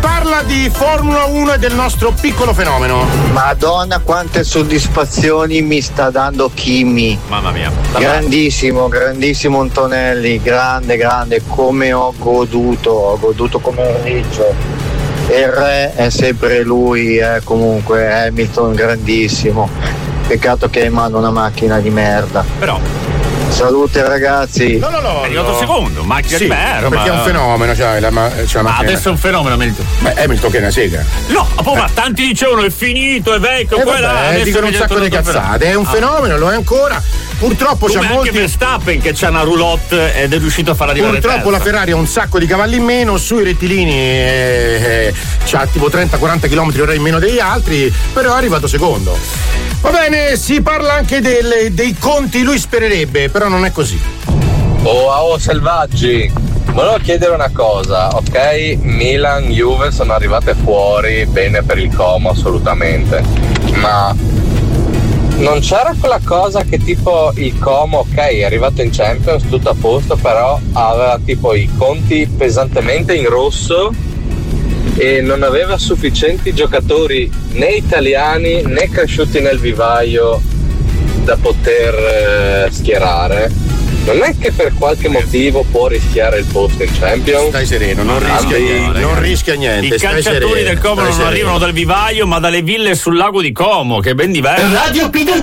parla di Formula 1 e del nostro piccolo fenomeno. Madonna, quante soddisfazioni mi sta dando Kimi. Mamma mia. Grandissimo Antonelli, grande, come ho goduto come un riccio. E il re è sempre lui, comunque Hamilton grandissimo. Peccato che manda una macchina di merda. Però salute ragazzi. No. È arrivato secondo, macchina di merda. Perché è un fenomeno, ma adesso è un fenomeno Hamilton. Hamilton che è una sega. No, ma tanti dicevano è finito, è vecchio, dicono un sacco di cazzate, è un fenomeno, lo è ancora. Purtroppo c'ha molti. Anche Verstappen che c'ha una roulotte ed è riuscito a far arrivare purtroppo terza. La Ferrari ha un sacco di cavalli in meno, sui rettilini c'ha tipo 30-40 km/h in meno degli altri, però è arrivato secondo. Va bene, si parla anche dei conti, lui spererebbe, però non è così. Oh selvaggi, volevo chiedere una cosa, ok? Milan, Juve sono arrivate fuori, bene per il Como assolutamente, ma non c'era quella cosa che tipo il Como, ok, è arrivato in Champions, tutto a posto, però aveva tipo i conti pesantemente in rosso e non aveva sufficienti giocatori né italiani né cresciuti nel vivaio da poter schierare. Non è che per qualche motivo può rischiare il posto in Champions? Stai sereno, non rischia niente. I calciatori del Como non arrivano dal vivaio ma dalle ville sul lago di Como, che è ben diverso. Radio Peter